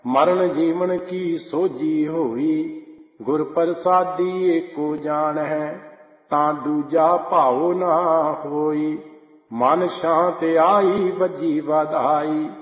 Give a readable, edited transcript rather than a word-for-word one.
ਮਰਨ ਜੀਵਨ ਕੀ ਸੋਝੀ ਹੋਈ, ਗੁਰ ਪ੍ਰਸਾਦੀ ਏਕੋ ਜਾਣ ਹੈ, ਤਾਂ ਦੂਜਾ ਭਾਉ ਨਾ ਹੋਈ। ਮਨ ਸ਼ਾਂਤ ਆਈ ਵੱਜੀ ਵਧਾਈ,